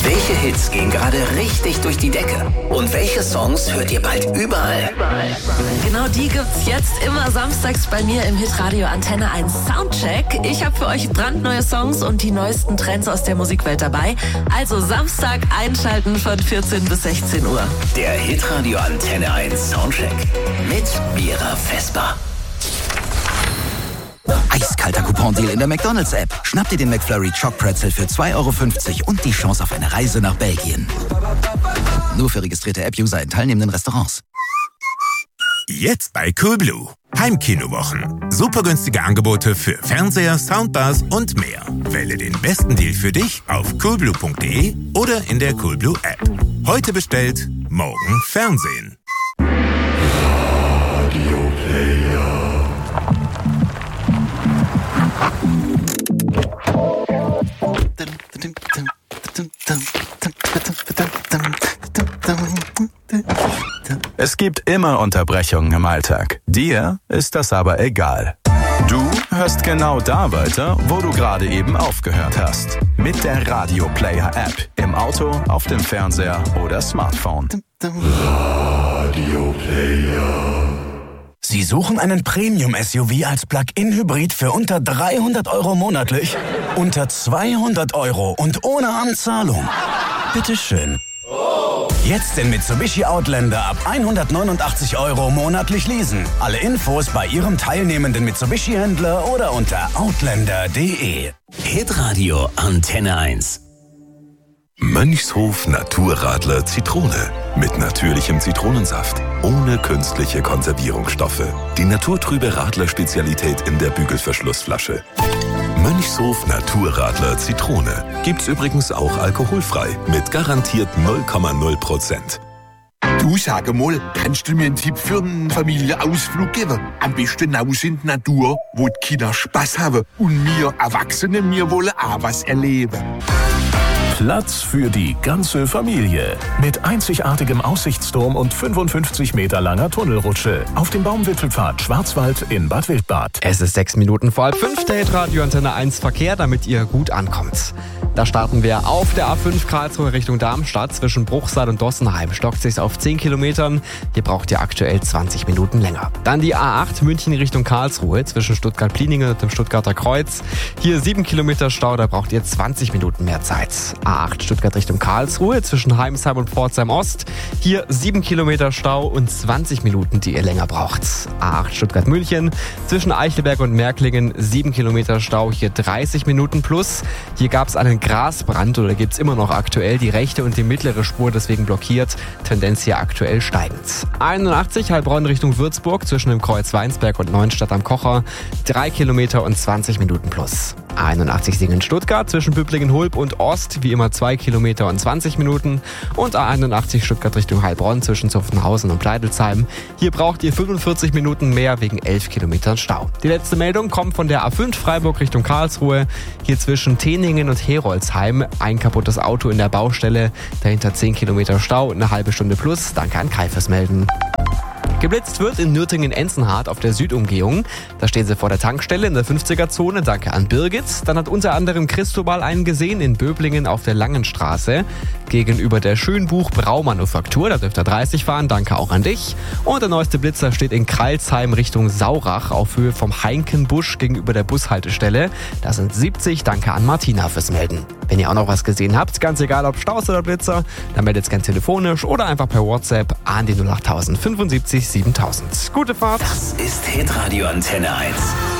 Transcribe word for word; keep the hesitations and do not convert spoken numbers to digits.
Welche Hits gehen gerade richtig durch die Decke? Und welche Songs hört ihr bald überall? Genau die gibt's jetzt immer samstags bei mir im Hitradio Antenne eins Soundcheck. Ich habe für euch brandneue Songs und die neuesten Trends aus der Musikwelt dabei. Also Samstag einschalten von vierzehn bis sechzehn Uhr. Der Hitradio Antenne eins Soundcheck mit Mira Vesper. Eiskalter Coupon-Deal in der McDonalds-App. Schnapp dir den McFlurry Choc Pretzel für zwei Euro fünfzig und die Chance auf eine Reise nach Belgien. Nur für registrierte App-User in teilnehmenden Restaurants. Jetzt bei Coolblue. Heimkinowochen. Super günstige Angebote für Fernseher, Soundbars und mehr. Wähle den besten Deal für dich auf coolblue punkt de oder in der Coolblue App. Heute bestellt, morgen Fernsehen. Radio Player. Es gibt immer Unterbrechungen im Alltag. Dir ist das aber egal. Du hörst genau da weiter, wo du gerade eben aufgehört hast. Mit der Radio Player App. Im Auto, auf dem Fernseher oder Smartphone. Radio Player. Sie suchen einen Premium-S U V als Plug-in-Hybrid für unter dreihundert Euro monatlich? Unter zweihundert Euro und ohne Anzahlung? Bitteschön. Jetzt den Mitsubishi Outlander ab hundertneunundachtzig Euro monatlich leasen. Alle Infos bei Ihrem teilnehmenden Mitsubishi-Händler oder unter outlander punkt de. Hitradio Antenne eins. Mönchshof Naturradler Zitrone. Mit natürlichem Zitronensaft. Ohne künstliche Konservierungsstoffe. Die naturtrübe Radler-Spezialität in der Bügelverschlussflasche. Mönchshof Naturradler Zitrone. Gibt's übrigens auch alkoholfrei. Mit garantiert null Komma null Prozent. Du, sag mal, kannst du mir einen Tipp für einen Familienausflug geben? Am besten raus in die Natur, wo die Kinder Spaß haben. Und wir Erwachsene, wir wollen auch was erleben. Platz für die ganze Familie. Mit einzigartigem Aussichtsturm und fünfundfünfzig Meter langer Tunnelrutsche. Auf dem Baumwipfelpfad Schwarzwald in Bad Wildbad. Es ist sechs Minuten vor halb fünf, der Hitradio Antenne eins Verkehr, damit ihr gut ankommt. Da starten wir auf der A fünf Karlsruhe Richtung Darmstadt. Zwischen Bruchsal und Dossenheim stockt sich's auf zehn Kilometern. Hier braucht ihr aktuell zwanzig Minuten länger. Dann die A acht München Richtung Karlsruhe zwischen Stuttgart-Pliningen und dem Stuttgarter Kreuz. Hier sieben Kilometer Stau, da braucht ihr zwanzig Minuten mehr Zeit. A acht Stuttgart Richtung Karlsruhe zwischen Heimsheim und Pforzheim Ost. Hier sieben Kilometer Stau und zwanzig Minuten, die ihr länger braucht. A acht Stuttgart München zwischen Eichelberg und Märklingen sieben Kilometer Stau, hier dreißig Minuten plus. Hier gab es einen Grasbrand oder gibt es immer noch aktuell. Die rechte und die mittlere Spur deswegen blockiert. Tendenz hier aktuell steigend. einundachtzig Heilbronn Richtung Würzburg zwischen dem Kreuz Weinsberg und Neuenstadt am Kocher. drei Kilometer und zwanzig Minuten plus. einundachtzig Singen Stuttgart zwischen Büblingen-Hulb und Ost, wie immer zwei Kilometer und zwanzig Minuten. Und A einundachtzig Stuttgart Richtung Heilbronn zwischen Zuffenhausen und Pleidelsheim. Hier braucht ihr fünfundvierzig Minuten mehr wegen elf Kilometern Stau. Die letzte Meldung kommt von der A fünf Freiburg Richtung Karlsruhe. Hier zwischen Teningen und Heroldsheim ein kaputtes Auto in der Baustelle. Dahinter zehn Kilometer Stau und eine halbe Stunde plus. Danke an Kai fürs Melden. Geblitzt wird in Nürtingen-Enzenhardt auf der Südumgehung. Da stehen sie vor der Tankstelle in der fünfziger-Zone. Danke an Birgit. Dann hat unter anderem Christobal einen gesehen in Böblingen auf der Langenstraße. Gegenüber der Schönbuch Braumanufaktur. Da dürft ihr dreißig fahren. Danke auch an dich. Und der neueste Blitzer steht in Kreilsheim Richtung Saurach auf Höhe vom Heinkenbusch gegenüber der Bushaltestelle. Da sind siebzig. Danke an Martina fürs Melden. Wenn ihr auch noch was gesehen habt, ganz egal ob Staus oder Blitzer, dann meldet es gerne telefonisch oder einfach per WhatsApp an die null acht null null fünfundsiebzig siebentausend. Gute Fahrt. Das ist Hitradio Antenne eins.